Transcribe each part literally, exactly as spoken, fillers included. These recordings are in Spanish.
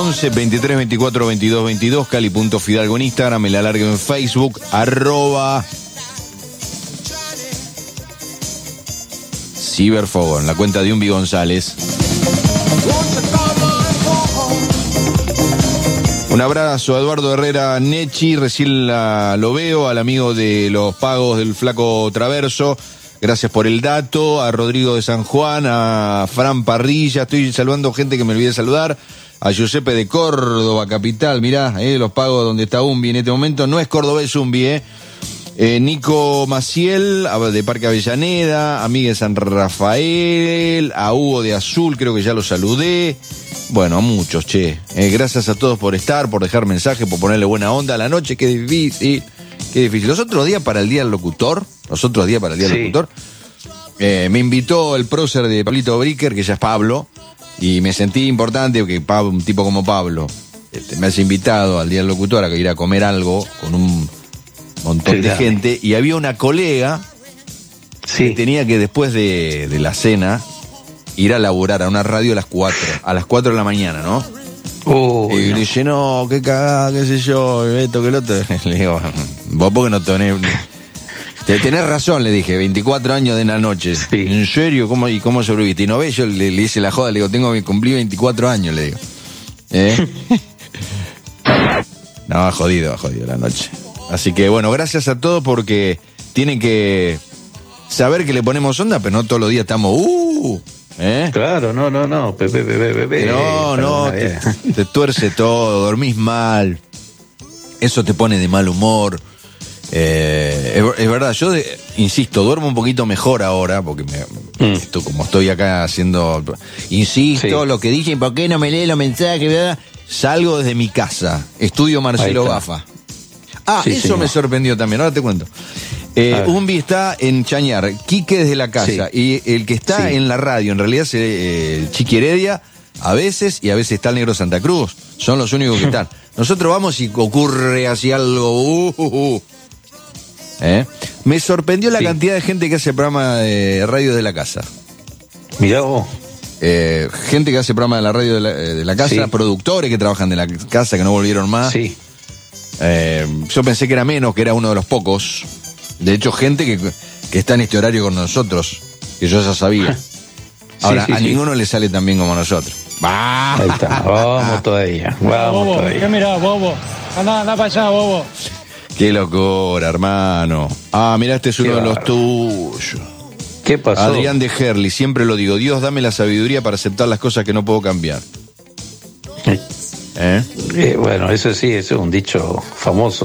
once, veintitrés, veinticuatro, veintidós, veintidós, Cali.Fidalgo en Instagram, el alargue en Facebook, arroba Ciberfogón, la cuenta de Umbi González. Un abrazo a Eduardo Herrera Nechi, recién la, lo veo, al amigo de los pagos del Flaco Traverso. Gracias por el dato, a Rodrigo de San Juan, a Fran Parrilla, estoy saludando gente que me olvidé de saludar, a Giuseppe de Córdoba, capital, mirá, eh, los pagos donde está Umbi en este momento, no es cordobés Umbi, eh. eh Nico Maciel, de Parque Avellaneda, a Miguel San Rafael, a Hugo de Azul, creo que ya lo saludé, bueno, a muchos, che, eh, gracias a todos por estar, por dejar mensaje, por ponerle buena onda a la noche, qué difícil. Qué difícil. Los otros días para el Día del Locutor, los otros días para el Día sí. del Locutor, eh, me invitó el prócer de Pablito Bricker, que ya es Pablo, y me sentí importante porque Pablo, un tipo como Pablo este, me has invitado al Día del Locutor a ir a comer algo con un montón sí, de claro. gente, y había una colega sí. que tenía que después de, de la cena ir a laburar a una radio a las cuatro, a las cuatro de la mañana, ¿no? Oh, y no. le dice, no, qué cagada, qué sé yo, esto, que lo otro. Le digo, vos porque no tenés... Tenés razón, le dije, veinticuatro años de la noche. Sí. ¿En serio? ¿Cómo, ¿Y cómo sobreviviste? Y no ves, yo le, le hice la joda, le digo, tengo que cumplir veinticuatro años, le digo. ¿Eh? No, jodido, jodido la noche. Así que, bueno, gracias a todos porque tienen que saber que le ponemos onda, pero no todos los días estamos... ¡Uh! ¿Eh? Claro, no, no, no, Pepe, Pepe, Pepe. No, no, te, te tuerce todo, dormís mal, eso te pone de mal humor. Eh, es, es verdad, yo de, insisto, duermo un poquito mejor ahora, porque me, mm. esto, como estoy acá haciendo, insisto, sí. lo que dije, ¿por qué no me lee los mensajes? ¿Verdad? Salgo desde mi casa, estudio Marcelo Bafa. Ah, sí, eso sí, me no. sorprendió también, ahora te cuento. Eh, Umbi está en Chañar, Quique desde la casa, sí. y el que está sí. en la radio, en realidad es eh, Chiqui Heredia, a veces, y a veces está el Negro Santa Cruz, son los únicos que están. Nosotros vamos y ocurre así algo, uh, uh, uh. ¿Eh? Me sorprendió la sí. cantidad de gente que hace programa de radio de la casa. Mirá vos. Eh, gente que hace programa de la radio de la, de la casa, sí. productores que trabajan de la casa, que no volvieron más. Sí. Eh, yo pensé que era menos, que era uno de los pocos. De hecho, gente que, que está en este horario con nosotros, que yo ya sabía. Ahora, sí, sí, a sí. ninguno le sale tan bien como a nosotros. ¡Bah! Ahí está, vamos todavía, vamos bobo, todavía. ¿Qué mirá, bobo? Anda, anda para allá, bobo. Qué locura, hermano. Ah, mirá, este es uno de los tuyos. ¿Qué pasó? Adrián de Herli, siempre lo digo, Dios, dame la sabiduría para aceptar las cosas que no puedo cambiar. ¿Eh? ¿Eh? Eh, bueno, eso sí, eso es un dicho famoso.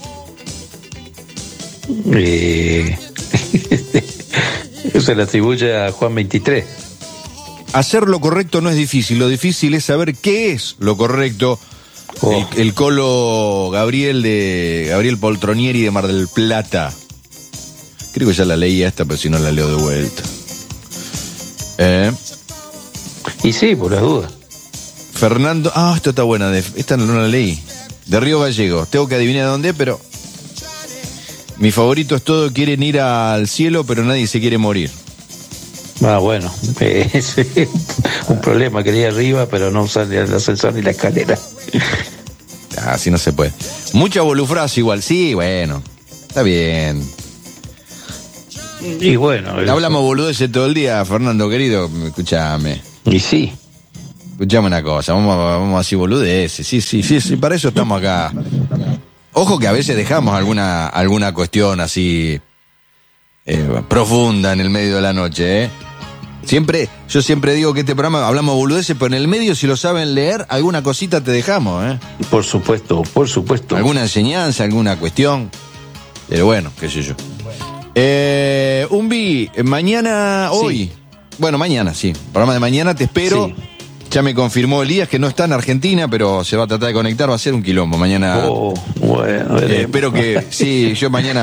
Eh, se le atribuye a Juan veintitrés. Hacer lo correcto no es difícil, lo difícil es saber qué es lo correcto. Oh. El, el colo Gabriel de Gabriel Poltronieri de Mar del Plata. Creo que ya la leí esta, pero si no la leo de vuelta. ¿Eh? Y sí, por las dudas. Fernando, ah, esta está buena, de, esta no la leí. De Río Gallegos, tengo que adivinar dónde, pero... Mi favorito es todo, quieren ir al cielo, pero nadie se quiere morir. Ah, bueno, es un problema, quería ir arriba, pero no sale el ascensor ni la escalera. Así no se puede. Mucha bolufrase igual, sí, bueno, está bien. Y bueno... Eso. Hablamos boludeces todo el día, Fernando, querido, escúchame. Y sí. Escuchame una cosa, vamos, vamos así boludeces, sí, sí, sí, sí, para eso estamos acá. Ojo que a veces dejamos alguna, alguna cuestión así eh, profunda en el medio de la noche, ¿eh? Siempre, yo siempre digo que este programa hablamos boludeces, pero en el medio, si lo saben leer, alguna cosita te dejamos, ¿eh? Por supuesto, por supuesto. Alguna enseñanza, alguna cuestión. Pero bueno, qué sé yo. Eh, Umbi, mañana, hoy. Sí. Bueno, mañana, sí. Programa de mañana, te espero. Sí. Ya me confirmó Elías que no está en Argentina, pero se va a tratar de conectar, va a ser un quilombo mañana. Oh, bueno, eh, espero que, sí, yo mañana